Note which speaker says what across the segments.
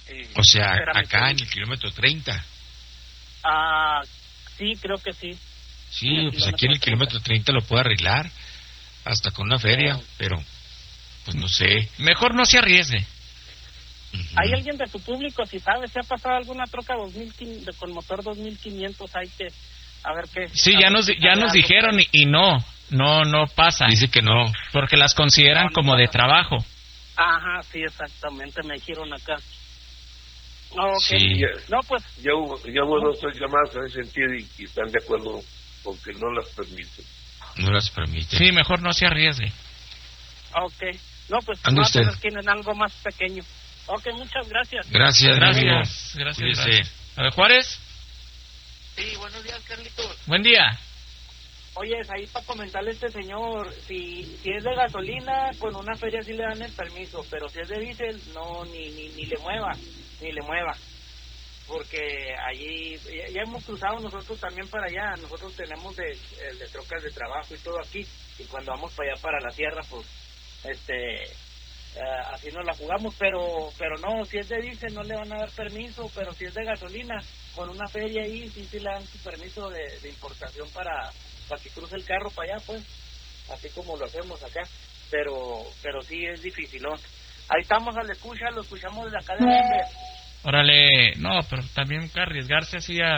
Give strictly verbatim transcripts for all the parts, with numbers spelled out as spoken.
Speaker 1: Eh,
Speaker 2: o sea,
Speaker 1: espérame,
Speaker 2: acá
Speaker 1: sí.
Speaker 2: en el kilómetro treinta.
Speaker 1: Ah, sí, creo que sí.
Speaker 2: Sí,
Speaker 1: En el
Speaker 2: pues aquí en el kilómetro treinta lo puede arreglar, hasta con una feria,
Speaker 1: Sí.
Speaker 2: pero pues no sé.
Speaker 3: Mejor no se arriesgue.
Speaker 2: Ujú.
Speaker 1: ¿Hay alguien de tu público, si sabes, si ha pasado alguna troca dos mil quinientos, con motor dos mil quinientos? Hay que, a ver qué.
Speaker 3: Sí,
Speaker 1: a
Speaker 3: ya
Speaker 1: ver
Speaker 3: nos
Speaker 1: si
Speaker 3: ya
Speaker 1: sabe
Speaker 3: nos
Speaker 1: algo
Speaker 3: dijeron
Speaker 1: por
Speaker 3: y,
Speaker 1: ahí.
Speaker 3: y no, no, no pasa.
Speaker 2: Dice que no.
Speaker 3: Porque las consideran
Speaker 1: No, no
Speaker 3: como de
Speaker 1: pasa.
Speaker 3: trabajo.
Speaker 1: Ajá, sí, exactamente, me dijeron acá. Ok.
Speaker 2: Sí.
Speaker 4: Ya,
Speaker 1: No, pues,
Speaker 4: ya hubo, ya hubo dos tres llamadas en ese sentido y, y están de acuerdo con que no las permiten.
Speaker 2: No las permite.
Speaker 3: Sí, mejor no se arriesgue.
Speaker 1: ok. No, pues,
Speaker 2: Ande
Speaker 1: no,
Speaker 2: usted.
Speaker 1: pero tienen algo más pequeño. Ok, muchas gracias.
Speaker 2: Gracias,
Speaker 3: Gracias,
Speaker 2: amigo.
Speaker 3: gracias,
Speaker 2: Cuídese.
Speaker 3: gracias. A ver, Juárez,
Speaker 5: Sí, buenos días, Carlitos.
Speaker 3: buen día.
Speaker 5: Oye, ahí para comentarle a este señor, si si es de gasolina, con una feria sí le dan el permiso, pero si es de diésel, no, ni ni, ni le mueva, ni le mueva. Porque allí, ya, ya hemos cruzado nosotros también para allá, nosotros tenemos de, el de trocas de trabajo y todo aquí, y cuando vamos para allá, para la sierra, pues, este, eh, así nos la jugamos, pero pero no, si es de diésel no le van a dar permiso, pero si es de gasolina, con una feria ahí sí, sí le dan su permiso de, de importación para, para que cruce el carro para allá, pues, así como lo hacemos acá, pero pero sí es difícil, ¿no? Ahí estamos al escucha, lo escuchamos desde acá de Denver.
Speaker 3: Órale, no, pero también arriesgarse así a...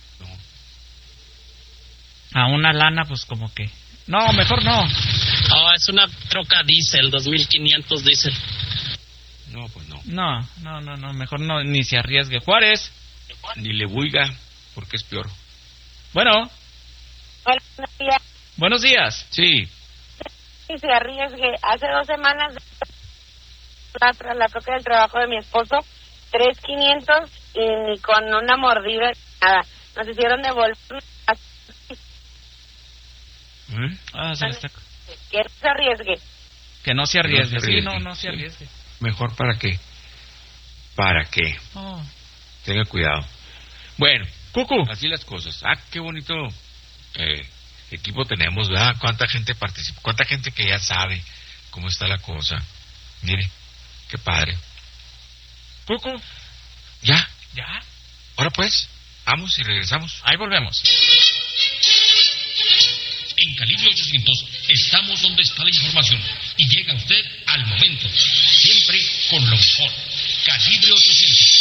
Speaker 3: A una lana, pues como que... No, mejor no.
Speaker 6: No, es una troca diésel, dos mil quinientos diésel.
Speaker 2: No, pues no.
Speaker 3: No, no, no, no, mejor no, ni se arriesgue. Juárez,
Speaker 2: Ni le buiga, porque es peor.
Speaker 3: bueno,
Speaker 7: Buenos días.
Speaker 3: buenos días.
Speaker 2: Sí.
Speaker 7: Y se arriesgue. Hace dos semanas la, la troca del trabajo de mi esposo, tres quinientos y ni con una mordida, nada. Nos hicieron devolver.
Speaker 2: ¿Eh?
Speaker 3: Ah, se le está...
Speaker 7: Que se arriesgue.
Speaker 3: Que no se arriesgue.
Speaker 2: No se
Speaker 3: Sí,
Speaker 2: arriesgue,
Speaker 3: no, no se
Speaker 2: sí.
Speaker 3: arriesgue.
Speaker 2: Mejor para qué. ¿Para qué?
Speaker 3: Oh.
Speaker 2: Tenga cuidado. Bueno,
Speaker 3: Cucu.
Speaker 2: así las cosas. Ah, qué bonito eh, equipo tenemos, ¿verdad? Cuánta gente participa, cuánta gente que ya sabe cómo está la cosa. Mire, qué padre.
Speaker 3: Cucu.
Speaker 2: ¿Ya?
Speaker 3: Ya.
Speaker 2: Ahora pues, vamos y regresamos.
Speaker 3: Ahí volvemos.
Speaker 8: En Calibre ochocientos estamos donde está la información y llega usted al momento, siempre con lo mejor. Calibre ochocientos.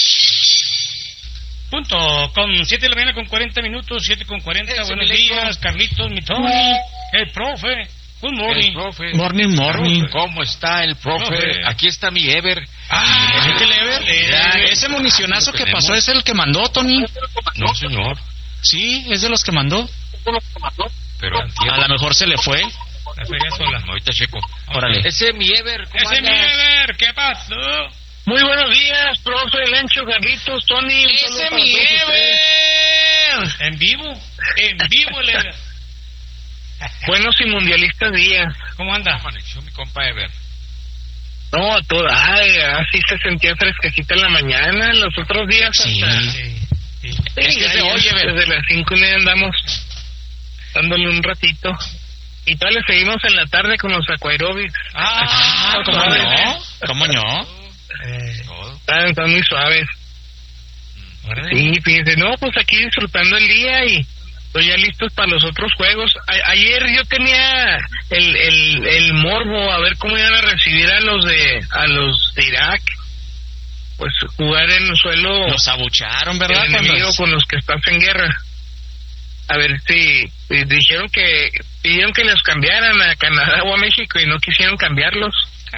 Speaker 3: Punto, con siete de la mañana con cuarenta minutos, siete con cuarenta,
Speaker 2: Ese
Speaker 3: buenos
Speaker 2: Milenio.
Speaker 3: días, Carlitos, mi Tony, el profe, good morning.
Speaker 2: El profe.
Speaker 3: Morning, morning.
Speaker 2: ¿Cómo está el profe?
Speaker 3: Profe.
Speaker 2: Aquí está mi Ever.
Speaker 3: Ah, ¿es el Ever?
Speaker 2: Ya,
Speaker 3: Ese municionazo
Speaker 2: lo
Speaker 3: que
Speaker 2: tenemos.
Speaker 3: pasó es el que mandó, Tony.
Speaker 2: No, señor.
Speaker 3: Sí, es de los que mandó.
Speaker 2: Pero antier.
Speaker 3: A lo mejor se le fue.
Speaker 2: La feria sola. No, ahorita checo.
Speaker 3: Órale.
Speaker 2: Ese mi Ever. ¿cómo
Speaker 3: Ese mi
Speaker 2: andas?
Speaker 3: Ever, ¿qué pasó?
Speaker 6: Muy buenos días, profe, Lencho, Carlitos, Tony. un saludo
Speaker 3: Ese
Speaker 6: para
Speaker 3: mi
Speaker 6: todos ustedes.
Speaker 3: Ever. En vivo, en vivo el Ever.
Speaker 6: Buenos y mundialistas días.
Speaker 3: ¿Cómo anda?
Speaker 2: Amaneció mi compa Ever.
Speaker 6: No, a toda, ay, así se sentía fresquecita en la mañana, los otros días
Speaker 3: Sí.
Speaker 6: hasta...
Speaker 3: sí.
Speaker 6: Sí,
Speaker 3: Es que
Speaker 6: ya,
Speaker 3: se
Speaker 6: ya,
Speaker 3: oye, Ever.
Speaker 6: desde las cinco y media andamos dándole un ratito. Y todavía le seguimos en la tarde con los aquaerobics.
Speaker 3: Ah, ¿cómo no? ¿Cómo no?
Speaker 2: Todo.
Speaker 6: Están, están muy suaves. Sí, fíjense, no, pues aquí disfrutando el día y pues ya listos para los otros juegos. A- ayer yo tenía el, el, el morbo a ver cómo iban a recibir a los de a los de Irak. Pues jugar en el suelo
Speaker 3: Los abucharon, ¿verdad?
Speaker 6: el
Speaker 3: Cuando-
Speaker 6: enemigo con los que estás en guerra. A ver si si dijeron que pidieron que los cambiaran a Canadá o a México y no quisieron cambiarlos.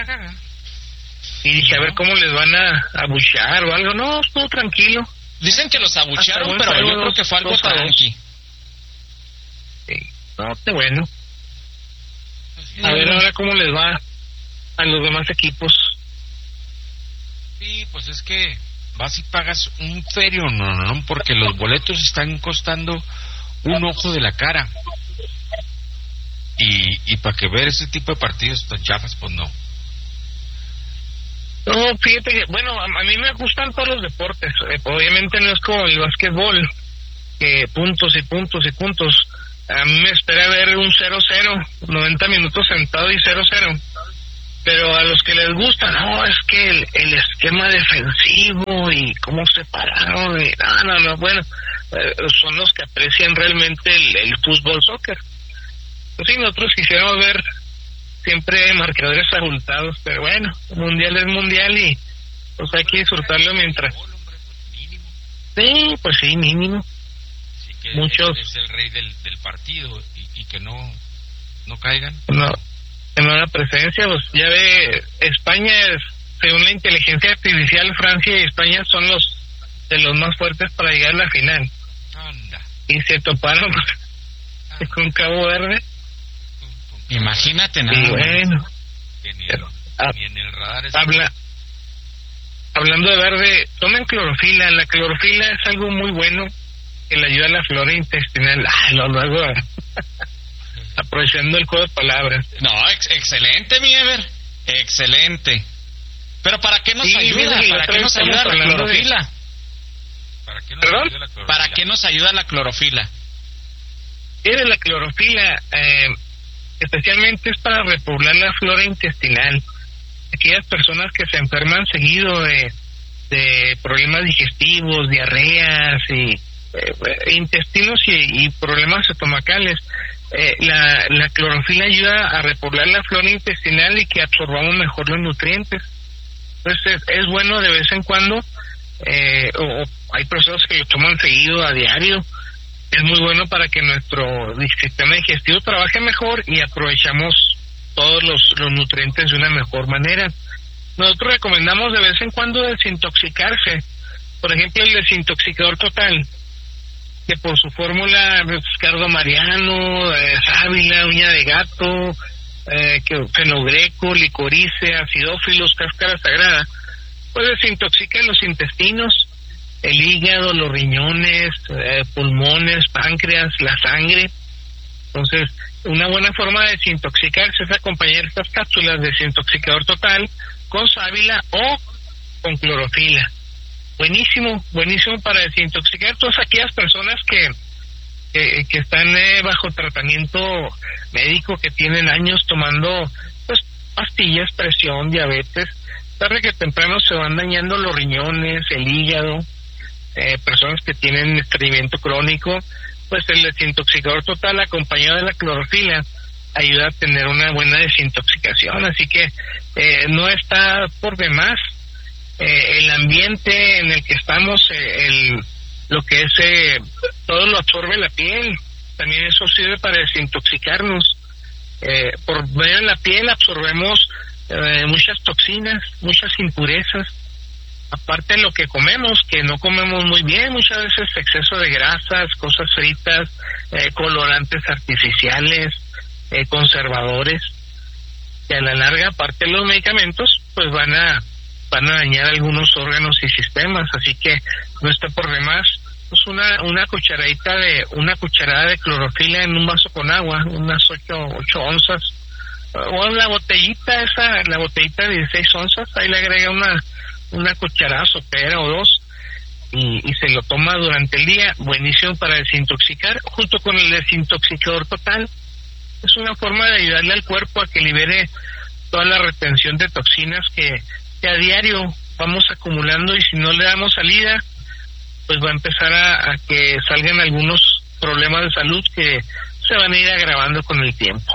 Speaker 6: Y dije, a ver cómo les van a abuchear o algo. No, estuvo tranquilo.
Speaker 3: Dicen que los
Speaker 6: Hasta
Speaker 3: abucharon,
Speaker 6: buen
Speaker 3: pero
Speaker 6: juego,
Speaker 3: yo creo que fue algo
Speaker 6: dos a dos.
Speaker 3: tranqui.
Speaker 6: Sí. No, qué bueno. A ver ahora cómo les va a los demás equipos.
Speaker 2: Sí, pues es que vas y pagas un ferio, no, no, no, porque los boletos están costando un ojo de la cara. Y, y para que ver ese tipo de partidos tan chafas, pues no.
Speaker 6: No, fíjate que, bueno, a, a mí me gustan todos los deportes. Eh, obviamente no es como el básquetbol, que puntos y puntos y puntos. A mí me espera ver un cero cero, noventa minutos sentado y cero cero. pero a los que les gusta, no, es que el, el esquema defensivo y cómo se pararon, y, no, no, no, bueno, eh, son los que aprecian realmente el, el fútbol soccer. Pues sí, nosotros quisiéramos ver siempre marcadores abultados, pero bueno, mundial es mundial y pues hay que disfrutarlo mientras. Sí, pues sí, mínimo.
Speaker 2: Sí, que
Speaker 6: muchos
Speaker 2: es el rey del, del partido y, y que no no caigan.
Speaker 6: No, en una presencia, pues ya ve, España es, según la inteligencia artificial, Francia y España son los de los más fuertes para llegar a la final.
Speaker 2: Anda.
Speaker 6: Y se toparon Anda. con Cabo Verde.
Speaker 9: Imagínate nada.
Speaker 6: Y bueno,
Speaker 2: que ni,
Speaker 6: pero,
Speaker 2: ni en el radar es
Speaker 6: habla, hablando de verde, tomen clorofila. La clorofila es algo muy bueno que le ayuda a la flora intestinal. Ah, lo luego aprovechando el juego de palabras.
Speaker 9: No, ex- excelente, mi Ever. Excelente. Pero ¿para qué nos
Speaker 6: sí,
Speaker 9: ayuda?
Speaker 6: Sí,
Speaker 9: ¿Para qué nos ayuda la clorofila?
Speaker 6: De...
Speaker 2: ¿Para qué nos
Speaker 6: ¿Perdón?
Speaker 2: ayuda la clorofila?
Speaker 9: ¿Para qué nos ayuda la clorofila?
Speaker 6: Mire, la clorofila eh, especialmente es para repoblar la flora intestinal. Aquellas personas que se enferman seguido de, de problemas digestivos, diarreas y eh, intestinos y, y problemas estomacales. Eh, la, la clorofila ayuda a repoblar la flora intestinal y que absorbamos mejor los nutrientes. Entonces es, es bueno de vez en cuando, eh, o, o hay personas que lo toman seguido a diario. Es muy bueno para que nuestro sistema digestivo trabaje mejor y aprovechamos todos los, los nutrientes de una mejor manera. Nosotros recomendamos de vez en cuando desintoxicarse. Por ejemplo, el desintoxicador total, que por su fórmula pues, cardomariano, eh, sábila, uña de gato, eh, que fenogreco, licorice, acidófilos, cáscara sagrada, pues desintoxica los intestinos, el hígado, los riñones, eh, pulmones, páncreas, la sangre. Entonces, una buena forma de desintoxicarse es acompañar estas cápsulas de desintoxicador total con sábila o con clorofila. Buenísimo, buenísimo para desintoxicar todas aquellas personas que que, que están eh, bajo tratamiento médico, que tienen años tomando pues pastillas, presión, diabetes. Tarde que temprano se van dañando los riñones, el hígado, eh, personas que tienen estreñimiento crónico, pues el desintoxicador total acompañado de la clorofila ayuda a tener una buena desintoxicación. Así que eh, no está por demás. Eh, el ambiente en el que estamos, eh, el lo que es eh, todo lo absorbe la piel, también eso sirve para desintoxicarnos. Eh, por medio de la piel absorbemos eh, muchas toxinas, muchas impurezas, aparte de lo que comemos, que no comemos muy bien, muchas veces exceso de grasas, cosas fritas, eh, colorantes artificiales, eh, conservadores, que a la larga, aparte de los medicamentos, pues van a van a dañar algunos órganos y sistemas. Así que no está por demás pues una una cucharadita de una cucharada de clorofila en un vaso con agua, unas ocho ocho onzas, o la botellita esa, la botellita de dieciséis onzas, ahí le agrega una una cucharada sopera o dos y, y se lo toma durante el día. Buenísimo para desintoxicar, junto con el desintoxicador total. Es una forma de ayudarle al cuerpo a que libere toda la retención de toxinas que que a diario vamos acumulando, y si no le damos salida, pues va a empezar a, a que salgan algunos problemas de salud que se van a ir agravando con el tiempo.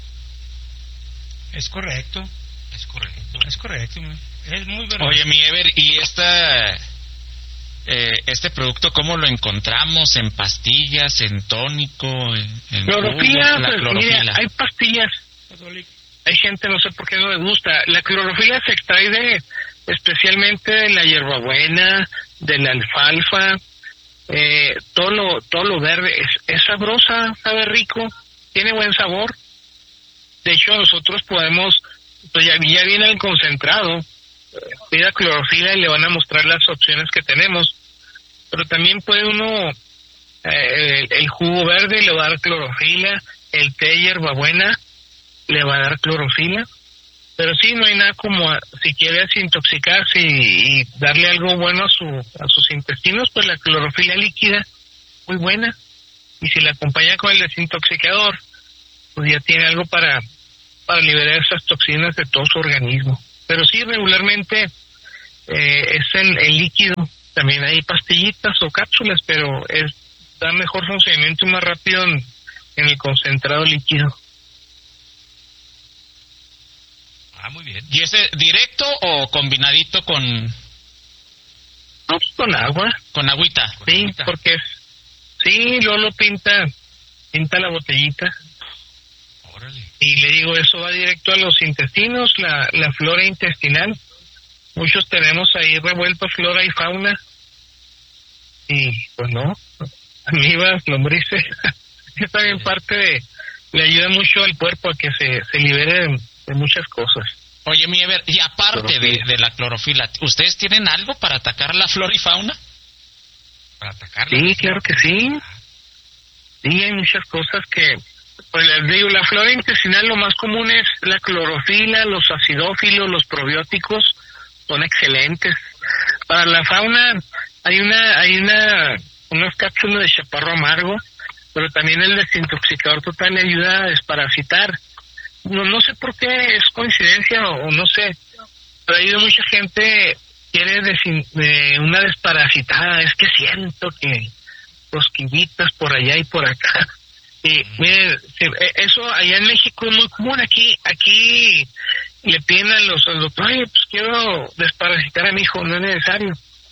Speaker 3: Es correcto,
Speaker 2: es correcto,
Speaker 3: es correcto, es muy verdad.
Speaker 9: Oye, mi Ever, ¿y esta eh, este producto cómo lo encontramos? ¿En pastillas, en tónico, en, en
Speaker 6: clorofila?
Speaker 9: jugo, la
Speaker 6: Pues,
Speaker 9: clorofila.
Speaker 6: mira, hay pastillas. Hay gente, no sé por qué no le gusta. La clorofila se extrae de, especialmente de la hierbabuena, de la alfalfa, eh, todo lo todo lo verde. Es, es sabrosa, sabe rico, tiene buen sabor. De hecho, nosotros podemos, pues ya, ya viene el concentrado, pida clorofila y le van a mostrar las opciones que tenemos. Pero también puede uno, eh, el, el jugo verde le va a dar clorofila, el té de hierbabuena le va a dar clorofila, pero sí, no hay nada como a, si quiere desintoxicarse y, y darle algo bueno a su a sus intestinos, pues la clorofila líquida, muy buena, y si la acompaña con el desintoxicador, pues ya tiene algo para para liberar esas toxinas de todo su organismo. Pero sí, regularmente eh, es en, en líquido. También hay pastillitas o cápsulas, pero es da mejor funcionamiento y más rápido en, en el concentrado líquido.
Speaker 2: Ah, muy bien.
Speaker 9: ¿Y ese directo o combinadito con
Speaker 6: No, pues con agua.
Speaker 9: con agüita?
Speaker 6: Sí,
Speaker 2: agüita.
Speaker 6: porque es, sí, luego lo pinta, pinta la botellita.
Speaker 2: Órale.
Speaker 6: Y le digo, eso va directo a los intestinos, la, la flora intestinal. Muchos tenemos ahí revueltos flora y fauna. Y pues no, amibas, lombrices. Es también parte de, le ayuda mucho al cuerpo a que se, se libere de, de muchas cosas.
Speaker 9: Oye, mi Ever, y aparte de, de la clorofila, ¿ustedes tienen algo para atacar la flora y fauna?
Speaker 2: Para atacarla.
Speaker 6: Sí, claro que sí. Sí, hay muchas cosas que, pues les digo, la flora intestinal lo más común es la clorofila, los acidófilos, los probióticos, son excelentes. Para la fauna hay una, hay una, unas cápsulas de chaparro amargo, pero también el desintoxicador total le ayuda a desparasitar. No, no sé por qué es coincidencia o, o no sé, pero ha ido mucha gente quiere desin, de una desparasitada. Es que siento que cosquillitas por allá y por acá. Y miren, eso allá en México es muy común. Aquí aquí le piden a los al doctor, oye, pues quiero desparasitar a mi hijo. No es necesario.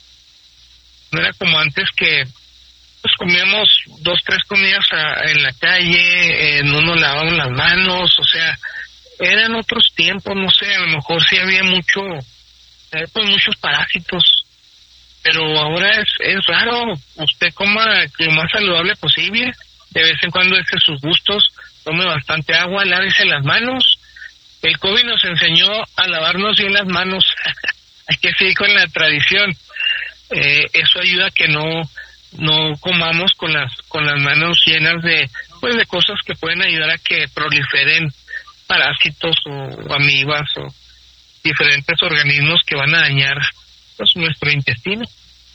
Speaker 6: No era como antes que pues comíamos dos, tres comidas a, en la calle, eh, no nos lavábamos las manos, o sea, eran otros tiempos, no sé, a lo mejor sí había mucho, eh, pues muchos parásitos, pero ahora es, es raro. Usted coma lo más saludable posible, de vez en cuando eche sus gustos, tome bastante agua, lávese las manos. El COVID nos enseñó a lavarnos bien las manos, hay que seguir con la tradición. Eh, eso ayuda a que no no comamos con las con las manos llenas de pues de cosas que pueden ayudar a que proliferen parásitos o amibas o diferentes organismos que van a dañar pues nuestro intestino.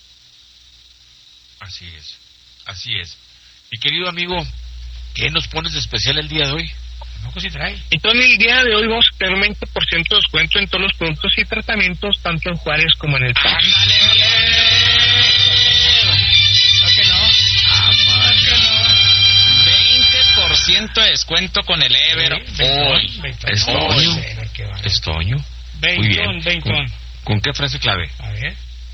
Speaker 2: Así es, así es. Mi querido amigo, ¿qué nos pones de especial el día de hoy?
Speaker 3: No, que sí trae.
Speaker 6: Entonces el día de hoy vamos a tener un veinte por ciento de descuento en todos los productos y tratamientos, tanto en Juárez como en el país.
Speaker 9: veinte por ciento de descuento con el Ever hoy.
Speaker 2: Es Toño. Es Toño. Muy bien.
Speaker 3: Veintón.
Speaker 2: ¿Con, ¿Con qué frase clave?
Speaker 3: A ver.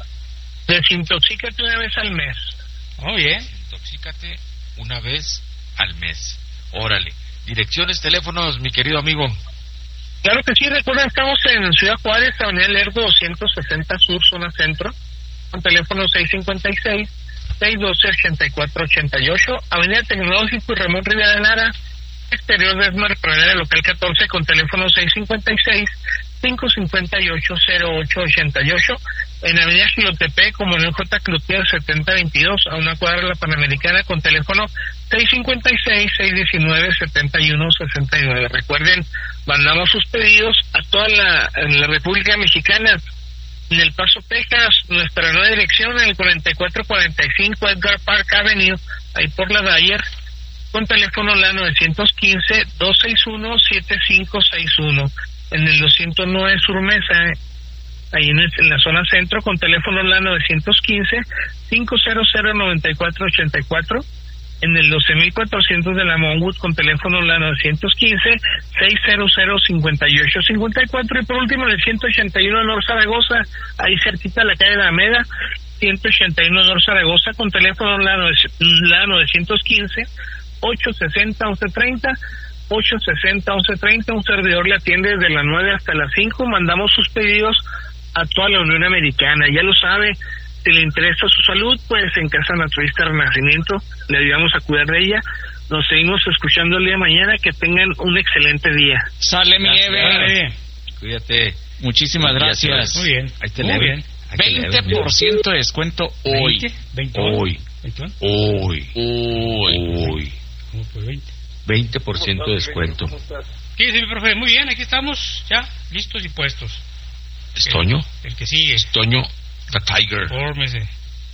Speaker 6: Desintoxícate una vez al mes.
Speaker 3: Muy bien.
Speaker 2: Desintoxícate una vez al mes. Órale. Direcciones, teléfonos, mi querido amigo.
Speaker 6: Claro que sí, recuerden, estamos en Ciudad Juárez, Avenida Lerdo doscientos sesenta Sur, zona centro, con teléfono seis cinco seis, seis uno dos, ocho cuatro ocho ocho, Avenida Tecnológico y Ramón Rivera Lara, exterior de Esmar, Pradera, local catorce, con teléfono seis cinco seis, cinco cinco ocho, cero ocho ocho ocho, en Avenida Gilotepec, como en el J. Cloutier setenta veintidós, a una cuadra de la Panamericana, con teléfono seis cinco seis, seis uno nueve, siete uno seis nueve. Recuerden, mandamos sus pedidos a toda la, en la República Mexicana. En El Paso, Texas, nuestra nueva dirección, en el cuarenta y cuatro cuarenta y cinco Edgar Park Avenue, ahí por la Dyer, con teléfono la nueve uno cinco, dos seis uno, siete cinco seis uno. En el doscientos nueve Sur Mesa, ahí en, el, en la zona centro, con teléfono la nueve uno cinco, cinco cero cero, nueve cuatro ocho cuatro. En el doce mil cuatrocientos de la Monwood, con teléfono la nueve uno cinco, seis cero cero, cinco ocho cinco cuatro. Y por último, en el ciento ochenta y uno North Zaragoza, ahí cerquita de la calle de la Alameda, ciento ochenta y uno North Zaragoza, con teléfono la, la nueve uno cinco, ocho seis cero, once treinta, ocho seis cero, once treinta. Un servidor le atiende desde las nueve hasta las cinco. Mandamos sus pedidos a toda la Unión Americana. Ya lo sabe, si le interesa su salud, pues en Casa Naturista Renacimiento le ayudamos a cuidar de ella. Nos seguimos escuchando el día de mañana. Que tengan un excelente día.
Speaker 9: Sale mi Ever.
Speaker 2: Cuídate.
Speaker 9: Muchísimas gracias.
Speaker 3: Muy bien.
Speaker 2: Ahí te
Speaker 3: Muy
Speaker 2: leve.
Speaker 3: bien.
Speaker 9: veinte por ciento de descuento hoy.
Speaker 3: ¿veinte? ¿veinte?
Speaker 2: Hoy.
Speaker 3: ¿veinte?
Speaker 2: Hoy.
Speaker 9: Hoy.
Speaker 2: Hoy.
Speaker 3: ¿Cómo fue veinte?
Speaker 2: veinte por ciento de descuento.
Speaker 4: ¿Cómo estás?
Speaker 3: ¿Qué dice mi profe? Muy bien, aquí estamos ya listos y puestos.
Speaker 2: ¿Es Toño?
Speaker 3: El, el que sigue.
Speaker 2: Es Toño the Tiger.
Speaker 3: Fórmese.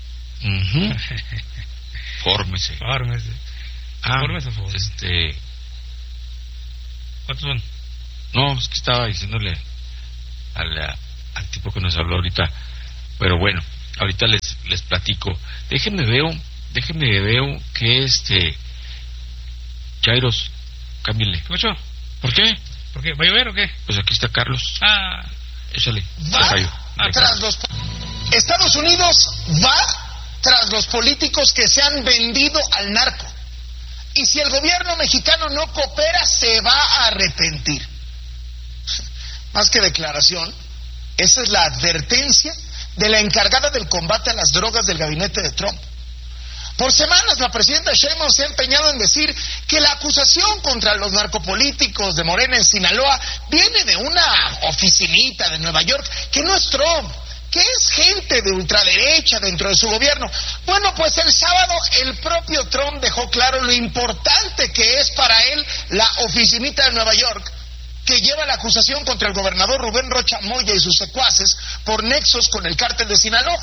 Speaker 2: Uh-huh. Fórmese.
Speaker 3: Fórmese.
Speaker 2: Ah,
Speaker 3: Fórmese, fórmese.
Speaker 2: este...
Speaker 3: ¿Cuántos son?
Speaker 2: No, es que estaba diciéndole al, al tipo que nos habló ahorita, pero bueno, ahorita les les platico. Déjenme veo, déjenme veo que este Chairos, cámbiale.
Speaker 3: ¿Qué pasó?
Speaker 2: ¿Por qué?
Speaker 3: ¿Por qué? ¿Va a llover o qué?
Speaker 2: Pues aquí está Carlos.
Speaker 3: Ah.
Speaker 2: Échale.
Speaker 10: Va tras los... Estados Unidos va tras los políticos que se han vendido al narco. Y si el gobierno mexicano no coopera, se va a arrepentir. Más que declaración, esa es la advertencia de la encargada del combate a las drogas del gabinete de Trump. Por semanas la presidenta Sheinbaum se ha empeñado en decir que la acusación contra los narcopolíticos de Morena en Sinaloa viene de una oficinita de Nueva York, que no es Trump, que es gente de ultraderecha dentro de su gobierno. Bueno, pues el sábado el propio Trump dejó claro lo importante que es para él la oficinita de Nueva York, que lleva la acusación contra el gobernador Rubén Rocha Moya y sus secuaces por nexos con el cártel de Sinaloa.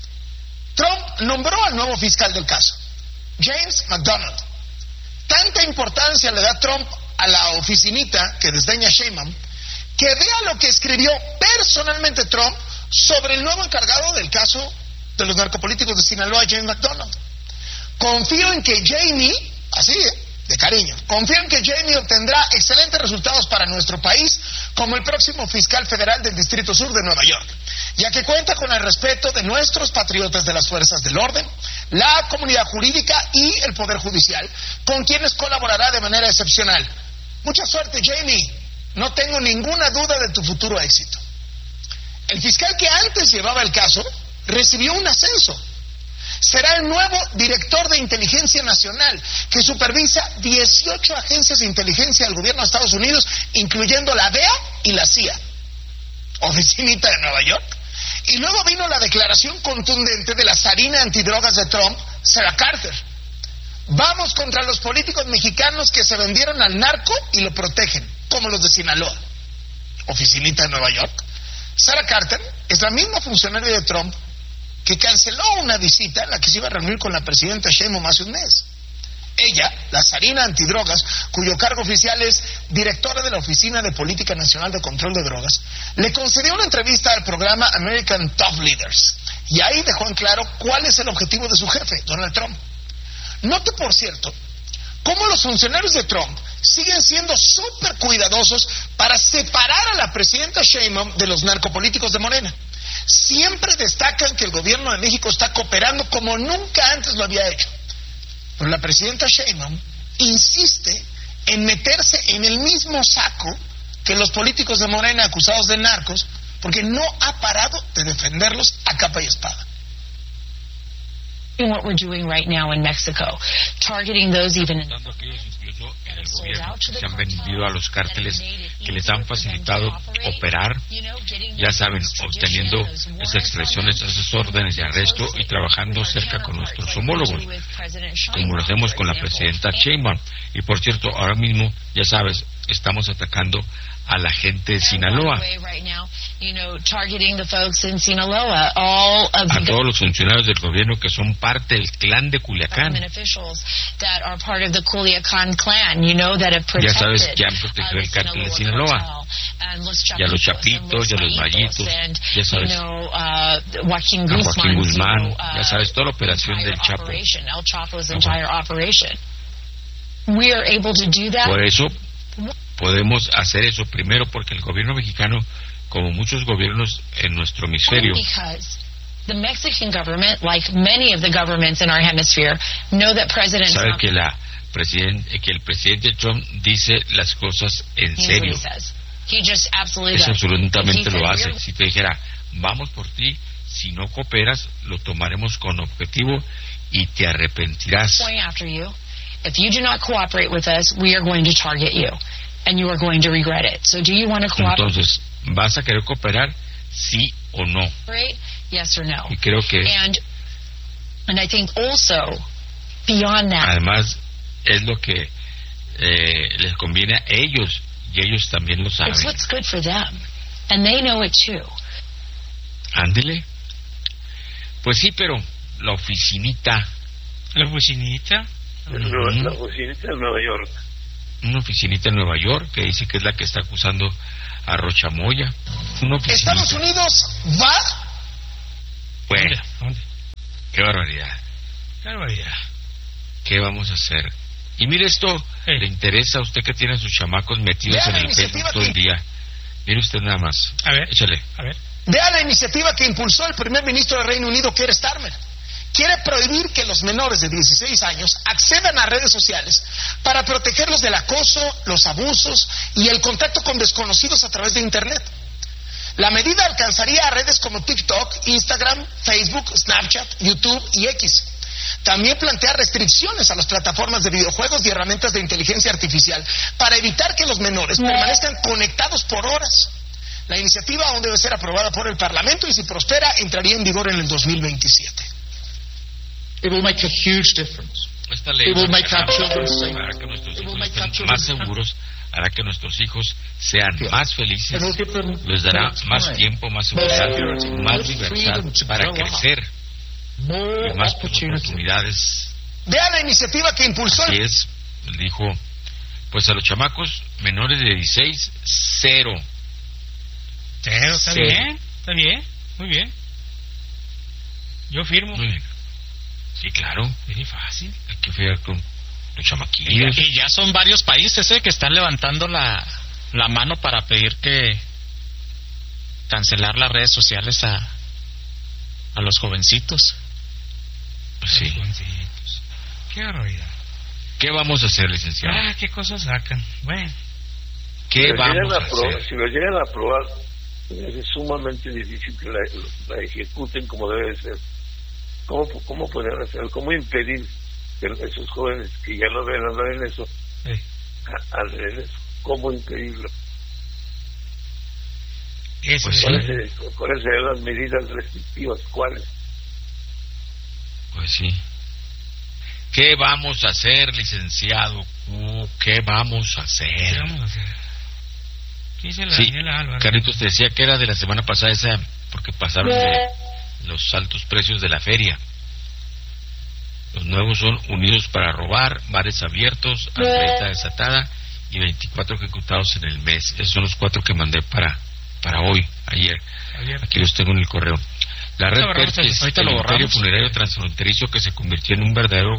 Speaker 10: Trump nombró al nuevo fiscal del caso, James McDonald. Tanta importancia le da Trump a la oficinita que desdeña Sheinbaum, que vea lo que escribió personalmente Trump sobre el nuevo encargado del caso de los narcopolíticos de Sinaloa, James McDonald. Confío en que Jamie, así, ¿eh? de cariño, confío en que Jamie obtendrá excelentes resultados para nuestro país como el próximo fiscal federal del Distrito Sur de Nueva York, ya que cuenta con el respeto de nuestros patriotas de las fuerzas del orden, la comunidad jurídica y el Poder Judicial, con quienes colaborará de manera excepcional. Mucha suerte, Jamie. No tengo ninguna duda de tu futuro éxito. El fiscal que antes llevaba el caso recibió un ascenso. Será el nuevo director de inteligencia nacional, que supervisa dieciocho agencias de inteligencia del gobierno de Estados Unidos, incluyendo la D E A y la C I A. Oficinita de Nueva York. Y luego vino la declaración contundente de la zarina antidrogas de Trump, Sarah Carter. Vamos contra los políticos mexicanos que se vendieron al narco y lo protegen, como los de Sinaloa. Oficinita de Nueva York. Sarah Carter es la misma funcionaria de Trump que canceló una visita en la que se iba a reunir con la presidenta Sheinbaum hace un mes. Ella, la zarina antidrogas, cuyo cargo oficial es directora de la Oficina de Política Nacional de Control de Drogas, le concedió una entrevista al programa American Top Leaders, y ahí dejó en claro cuál es el objetivo de su jefe, Donald Trump. Note, por cierto, cómo los funcionarios de Trump siguen siendo súper cuidadosos para separar a la presidenta Sheinbaum de los narcopolíticos de Morena. Siempre destacan que el gobierno de México está cooperando como nunca antes lo había hecho. Pero la presidenta Sheinbaum insiste en meterse en el mismo saco que los políticos de Morena acusados de narcos, porque no ha parado de defenderlos a capa y espada.
Speaker 11: What we're doing right now in Mexico, targeting those even in
Speaker 2: incluso en el gobierno que se han vendido a los cárteles que les han facilitado operar, ya saben, obteniendo esas expresiones, esas órdenes de arresto y trabajando cerca con nuestros homólogos, como lo hacemos con la presidenta Sheinbaum. Y por cierto, ahora mismo, ya sabes, estamos atacando a la gente de Sinaloa, a todos los funcionarios del gobierno que son parte del clan de Culiacán. Ya sabes que han protegido el cártel de Sinaloa, y a los Chapitos, y a los Mayitos, ya sabes, a Joaquín Guzmán, ya sabes, toda la operación del Chapo. Por eso podemos hacer eso primero, porque el gobierno mexicano, como muchos gobiernos en nuestro hemisferio,
Speaker 11: the Mexican government, like many of the governments in our hemisphere, know that President
Speaker 2: sabe
Speaker 11: Trump
Speaker 2: que la presidente, que el presidente Trump dice las cosas en serio.
Speaker 11: He just absolutely
Speaker 2: Eso
Speaker 11: does.
Speaker 2: absolutamente
Speaker 11: He
Speaker 2: lo
Speaker 11: said,
Speaker 2: hace.
Speaker 11: "You're
Speaker 2: Si te dijera, vamos por ti, si no cooperas, lo tomaremos con objetivo y te arrepentirás.
Speaker 11: going after you. If you do not cooperate with us, we are going to target you, and you are going to regret it. So, do you want to cooperate?
Speaker 2: Entonces, ¿vas a querer cooperar? Sí o no.
Speaker 11: Yes or no?
Speaker 2: Y creo que
Speaker 11: And and I think also beyond that,
Speaker 2: además es lo que eh, les conviene a ellos, y ellos también lo saben.
Speaker 11: it's what's good for them, and they know it too.
Speaker 2: Ándele. Pues sí, pero la oficinita.
Speaker 3: ¿La oficinita?
Speaker 4: La, la oficinita de Nueva York.
Speaker 2: una oficinita en Nueva York que dice que es la que está acusando a Rochamoya. Una
Speaker 10: Estados Unidos va.
Speaker 2: Bueno, qué barbaridad.
Speaker 3: Qué barbaridad.
Speaker 2: ¿Qué vamos a hacer? Y mire esto, eh. le interesa a usted que tiene a sus chamacos metidos Vea en el Facebook todo el día. Mire usted nada más.
Speaker 3: A ver.
Speaker 2: Échale.
Speaker 3: A ver.
Speaker 10: Vea la iniciativa que impulsó el primer ministro del Reino Unido, Keir Starmer. Quiere prohibir que los menores de dieciséis años accedan a redes sociales para protegerlos del acoso, los abusos y el contacto con desconocidos a través de Internet. La medida alcanzaría a redes como TikTok, Instagram, Facebook, Snapchat, YouTube y X. También plantea restricciones a las plataformas de videojuegos y herramientas de inteligencia artificial para evitar que los menores permanezcan conectados por horas. La iniciativa aún debe ser aprobada por el Parlamento y si prospera entraría en vigor en el dos mil veintisiete.
Speaker 12: It will make a huge difference.
Speaker 2: Esta ley
Speaker 12: It will make our children safe.
Speaker 2: Hará que nuestros hijos estén más seguros, hará que nuestros hijos sean más felices, les dará más tiempo, más seguridad, más libertad para crecer y más oportunidades.
Speaker 10: Vea la iniciativa que impulsó.
Speaker 2: Así es, dijo, pues a los chamacos menores de dieciséis, cero.
Speaker 3: Cero, está cero. bien, está bien, muy bien. Yo firmo.
Speaker 2: Muy bien. Sí, claro.
Speaker 3: Muy fácil.
Speaker 2: Hay que fiar con los chamaquillos.
Speaker 9: Y, y ya son varios países eh, que están levantando la, la mano para pedir que cancelar las redes sociales a, a los jovencitos.
Speaker 2: Pues sí.
Speaker 3: Los jovencitos. Qué barbaridad.
Speaker 2: ¿Qué vamos a hacer, licenciado?
Speaker 3: Ah, qué cosas sacan. Bueno.
Speaker 2: ¿Qué
Speaker 4: si
Speaker 2: vamos a,
Speaker 4: a probar,
Speaker 2: hacer?
Speaker 4: Si lo llegan a aprobar, es sumamente difícil que la, la ejecuten como debe ser. ¿Cómo, cómo poder hacer? ¿Cómo impedir que esos jóvenes que ya lo ven, no ven eso,
Speaker 3: sí.
Speaker 4: hacen eso? ¿Cómo impedirlo?
Speaker 3: Eso
Speaker 4: pues
Speaker 3: sí.
Speaker 4: ¿Cuáles, ¿Cuáles serían las medidas restrictivas? ¿Cuáles?
Speaker 2: Pues sí. ¿Qué vamos a hacer, licenciado? ¿Qué vamos a hacer?
Speaker 3: ¿Qué vamos a hacer? ¿Qué dice la
Speaker 2: sí,
Speaker 3: Daniela Álvarez?
Speaker 2: Carlitos te decía que era de la semana pasada esa, porque pasaron de los altos precios de la feria. Los nuevos son Unidos para Robar, Bares Abiertos, Andreta Desatada y veinticuatro ejecutados en el mes. Esos son los cuatro que mandé para para hoy, ayer. ayer. Aquí los tengo en el correo. La red Perches, el imperio funerario transfronterizo que se convirtió en un verdadero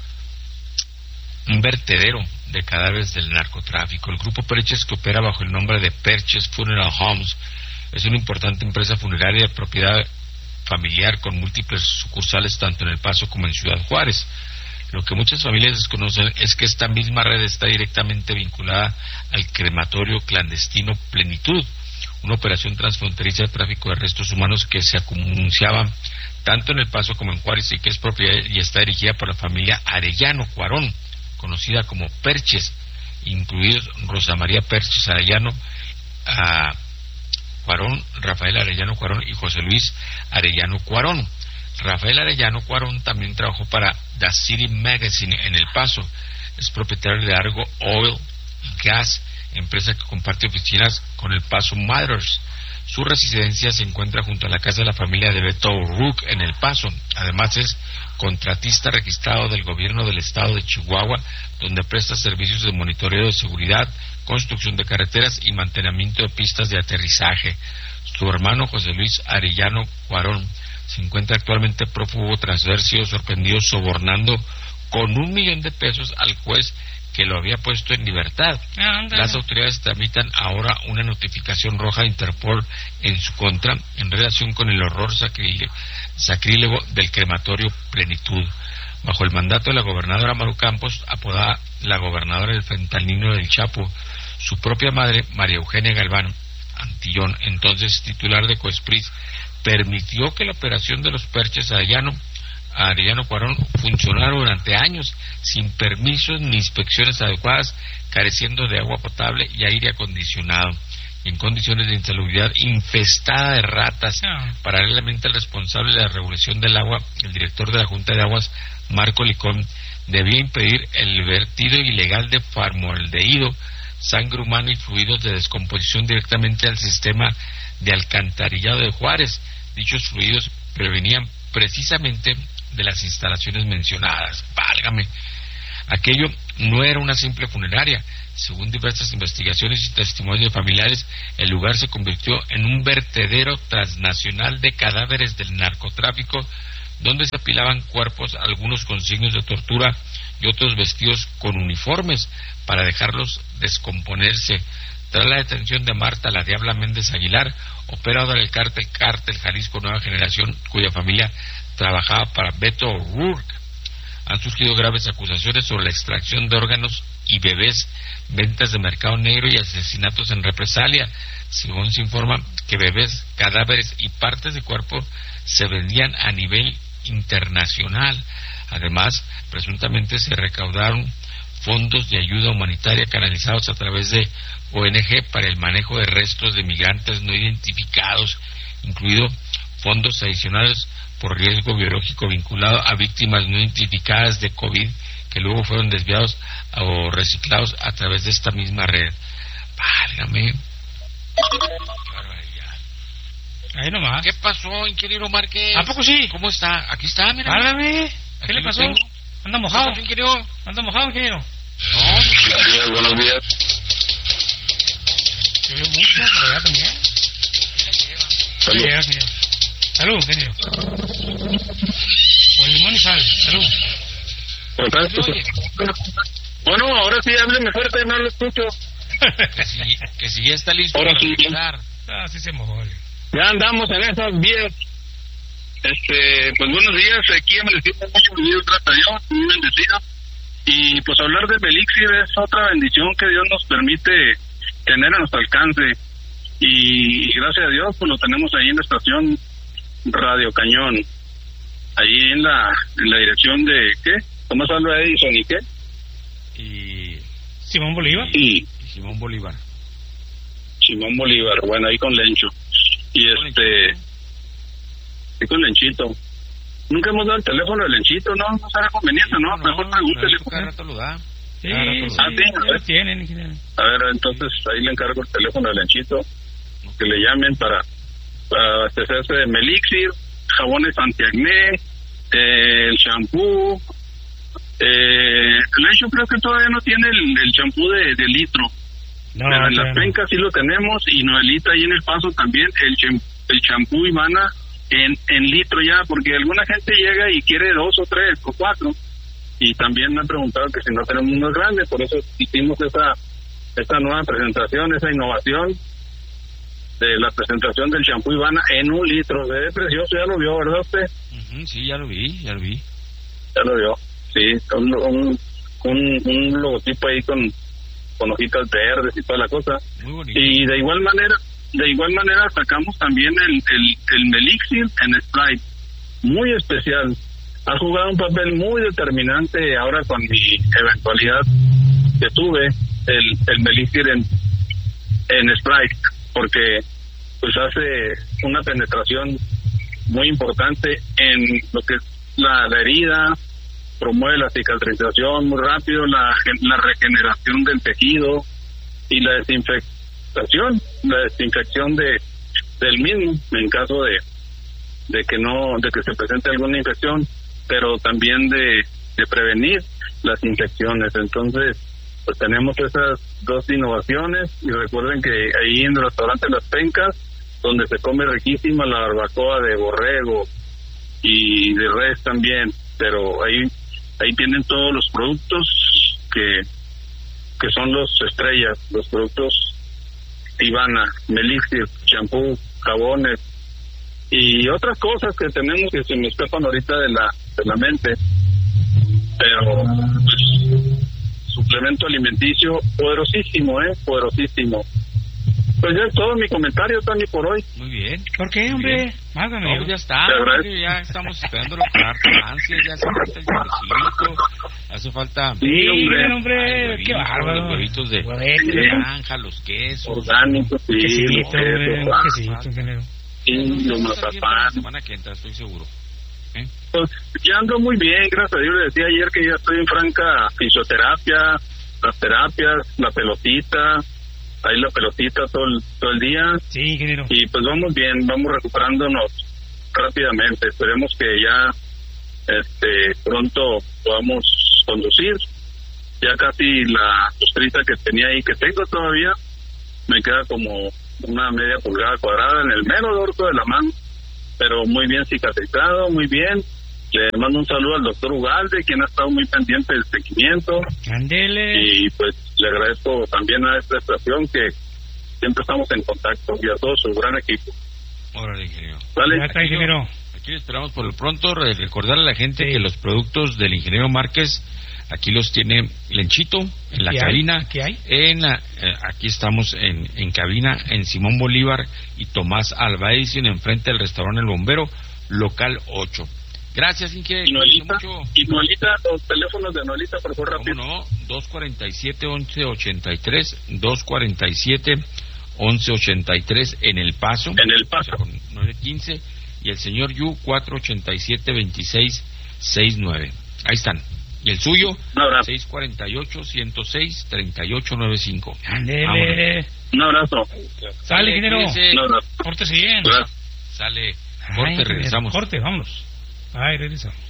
Speaker 2: un vertedero de cadáveres del narcotráfico. El grupo Perches, que opera bajo el nombre de Perches Funeral Homes, es una importante empresa funeraria de propiedad familiar con múltiples sucursales tanto en El Paso como en Ciudad Juárez. Lo que muchas familias desconocen es que esta misma red está directamente vinculada al crematorio clandestino Plenitud, una operación transfronteriza de tráfico de restos humanos que se anunciaba tanto en El Paso como en Juárez y que es propiedad y está dirigida por la familia Arellano Cuarón, conocida como Perches, incluidos Rosa María Perches Arellano, a Cuarón, Rafael Arellano Cuarón y José Luis Arellano Cuarón. Rafael Arellano Cuarón también trabajó para The City Magazine en El Paso. Es propietario de Argo Oil y Gas, empresa que comparte oficinas con El Paso Matters. Su residencia se encuentra junto a la casa de la familia de Beto Rook en El Paso. Además es contratista registrado del gobierno del estado de Chihuahua, donde presta servicios de monitoreo de seguridad, construcción de carreteras y mantenimiento de pistas de aterrizaje. Su hermano José Luis Arellano Cuarón se encuentra actualmente prófugo tras haber sido sorprendido sobornando con un millón de pesos al juez que lo había puesto en libertad. Ah, Las autoridades tramitan ahora una notificación roja de Interpol en su contra en relación con el horror sacrílego, sacrílego del crematorio Plenitud. Bajo el mandato de la gobernadora Maru Campos, apodada la gobernadora del fentanilo del Chapo, su propia madre, María Eugenia Galván Antillón, entonces titular de Coespris, permitió que la operación de los Perches Arellano Arellano Cuarón funcionara durante años sin permisos ni inspecciones adecuadas, careciendo de agua potable y aire acondicionado, y en condiciones de insalubridad infestada de ratas. No. Paralelamente, el responsable de la regulación del agua, el director de la Junta de Aguas, Marco Licón, debía impedir el vertido ilegal de formaldehído, sangre humana y fluidos de descomposición directamente al sistema de alcantarillado de Juárez. Dichos fluidos prevenían precisamente de las instalaciones mencionadas. Válgame. Aquello no era una simple funeraria. Según diversas investigaciones y testimonios de familiares, el lugar se convirtió en un vertedero transnacional de cadáveres del narcotráfico, donde se apilaban cuerpos, algunos con signos de tortura y otros vestidos con uniformes para dejarlos descomponerse. Tras la detención de Marta la Diabla Méndez Aguilar, operadora del cártel Cártel Jalisco Nueva Generación, cuya familia trabajaba para Beto O'Rourke, han surgido graves acusaciones sobre la extracción de órganos y bebés, ventas de mercado negro y asesinatos en represalia. Según se informa que bebés, cadáveres y partes de cuerpo se vendían a nivel internacional. Además, presuntamente se recaudaron fondos de ayuda humanitaria canalizados a través de O N G para el manejo de restos de migrantes no identificados, incluido fondos adicionales por riesgo biológico vinculado a víctimas no identificadas de COVID, que luego fueron desviados o reciclados a través de esta misma red. Válgame.
Speaker 3: Ahí nomás.
Speaker 2: ¿Qué pasó, ingeniero Márquez?
Speaker 3: ¿A poco sí?
Speaker 2: ¿Cómo está? Aquí está, mira.
Speaker 3: Válgame. ¿Qué
Speaker 2: Aquí
Speaker 3: le
Speaker 2: lo
Speaker 3: pasó?
Speaker 2: tengo.
Speaker 3: ¿Anda mojado?
Speaker 2: ¿Qué ingeniero?
Speaker 3: ¿Anda mojado, ingeniero?
Speaker 2: No,
Speaker 6: Buenos días, buenos días.
Speaker 3: Llovió mucho, pero allá también.
Speaker 6: Salud.
Speaker 3: Llega, ingeniero. Salud, ingeniero. Con limón y sal. Salud.
Speaker 6: Bueno, ahora sí, hábleme fuerte, no lo escucho.
Speaker 2: que, si, que si ya está listo
Speaker 6: Ahora
Speaker 2: para
Speaker 6: sí.
Speaker 2: empezar.
Speaker 3: Ah, sí se mojó.
Speaker 6: Ya andamos en esas vías. Este, pues buenos días, aquí amanecimos muy bendecidos, gracias a Dios, muy bendecidos. Y pues hablar de Belixir es otra bendición que Dios nos permite tener a nuestro alcance. Y gracias a Dios, pues lo tenemos ahí en la estación Radio Cañón, ahí en la en la dirección de, ¿qué? ¿Cómo se habla Edison y qué?
Speaker 2: Y
Speaker 3: Simón Bolívar.
Speaker 6: Y,
Speaker 2: y Simón Bolívar.
Speaker 6: Simón Bolívar, bueno, ahí con Lencho. Y este... Y con Lenchito. Nunca hemos dado el teléfono de Lenchito, ¿no? No será conveniente, ¿no?
Speaker 2: No,
Speaker 6: Mejor pregúntele.
Speaker 2: cada rato lo da.
Speaker 3: Sí,
Speaker 2: Cada rato lo
Speaker 3: sí,
Speaker 2: da.
Speaker 6: Ah, sí, a
Speaker 3: ya
Speaker 6: ver.
Speaker 3: lo tienen, ingeniero.
Speaker 6: A ver, entonces ahí le encargo el teléfono de Lenchito, que le llamen para, para abastecerse de Melixir, jabones antiacné, eh, el shampoo. Eh, Lencho creo que todavía no tiene el, el shampoo de, de litro.
Speaker 3: No,
Speaker 6: Pero en
Speaker 3: no,
Speaker 6: las
Speaker 3: no.
Speaker 6: pencas sí lo tenemos, y Noelita ahí en el Paso también, el cham- el champú Ivana en, en litro ya, porque alguna gente llega y quiere dos o tres o cuatro, y también me han preguntado que si no tenemos uno grande, por eso hicimos esa, esa nueva presentación, esa innovación de la presentación del champú Ivana en un litro. Se ve precioso, ya lo vio, ¿verdad usted?
Speaker 2: Uh-huh, sí, ya lo vi, ya lo vi.
Speaker 6: Ya lo vio, sí, un, un, un, un logotipo ahí con con hojitas verdes y toda la cosa.
Speaker 2: Muy bonito.
Speaker 6: Y de igual manera, de igual manera sacamos también el, el, el Melixir en Sprite, muy especial. Ha jugado un papel muy determinante ahora con mi eventualidad que tuve, el, el Melixir en, en Sprite, porque pues hace una penetración muy importante en lo que es la, la herida, promueve la cicatrización muy rápido, la, la regeneración del tejido y la desinfectación, la desinfección de del mismo en caso de de que no de que se presente alguna infección, pero también de, de prevenir las infecciones. Entonces, pues tenemos esas dos innovaciones, y recuerden que ahí en el restaurante Las Pencas, donde se come riquísima la barbacoa de borrego y de res también, pero ahí ahí tienen todos los productos que que son los estrellas, los productos Ivana, Melixir, champú, jabones y otras cosas que tenemos que se me escapan ahorita de la de la mente, pero pues, suplemento alimenticio poderosísimo, eh, poderosísimo. Pues ya es todo mi comentario, Tony, por hoy.
Speaker 2: Muy bien.
Speaker 3: ¿Por qué, hombre? Márgame.
Speaker 2: No, ya está.
Speaker 6: De verdad.
Speaker 2: Hombre, ya estamos esperándolo con harta ansia. Ya hace falta el choricito. Hace falta.
Speaker 6: Sí, hombre.
Speaker 3: hombre,
Speaker 2: Ay,
Speaker 3: qué
Speaker 2: huevitos,
Speaker 3: bárbaro.
Speaker 2: Los huevitos de,
Speaker 3: Huevitos.
Speaker 2: de granja, los quesos.
Speaker 6: Orgánicos, sí,
Speaker 3: Quesito,
Speaker 6: los
Speaker 3: hombre,
Speaker 6: quesos,
Speaker 3: un quesito, ingeniero.
Speaker 6: sí, los
Speaker 2: Vamos a hacer para la
Speaker 6: mazapanes.
Speaker 2: semana que entra, estoy seguro. ¿Eh?
Speaker 6: Pues ya ando muy bien, gracias a Dios. Le decía ayer que ya estoy en franca fisioterapia, las terapias, la pelotita, ahí la pelotita todo el, todo el día.
Speaker 3: Sí, ingeniero.
Speaker 6: Y pues vamos bien, vamos recuperándonos rápidamente. Esperemos que ya este pronto podamos conducir
Speaker 13: ya casi la costrita que tenía ahí, que tengo todavía, me queda como una media pulgada cuadrada en el mero dorso de la mano, pero muy bien cicatrizado, muy bien. Le mando un saludo al doctor Ugalde, quien ha estado muy pendiente del seguimiento.
Speaker 3: Andele.
Speaker 13: Y pues le agradezco también a esta estación que siempre estamos en contacto, y a todo su gran equipo.
Speaker 2: Órale, ingeniero.
Speaker 13: ¿Vale?
Speaker 3: Ya está, ingeniero.
Speaker 2: Aquí le esperamos por lo pronto. Recordarle a la gente sí. que los productos del ingeniero Márquez aquí los tiene Lenchito en la cabina.
Speaker 3: Hay? ¿Qué hay?
Speaker 2: En la, eh, aquí estamos en, en cabina en Simón Bolívar y Tomás Alva Edison, enfrente del restaurante El Bombero, local ocho. Gracias, Inge.
Speaker 13: Y Noelita, y Noelita, los teléfonos de Noelita, por favor, rápido.
Speaker 2: ¿Cómo no? dos cuarenta y siete, once ochenta y tres, dos cuarenta y siete, once ochenta y tres en El Paso.
Speaker 13: En El Paso.
Speaker 2: Con nueve quince. Y el señor Yu, cuatro ochenta y siete, veintiséis sesenta y nueve. Ahí están. Y el suyo, seis cuarenta y ocho, ciento seis, treinta y ocho noventa y cinco.
Speaker 3: Ándele.
Speaker 13: Un abrazo.
Speaker 3: Sale, ingeniero.
Speaker 13: Un abrazo.
Speaker 3: Córtese bien.
Speaker 2: Sale. Corte,
Speaker 3: Ay,
Speaker 2: regresamos.
Speaker 3: Corte, vámonos. Ay, regresamos.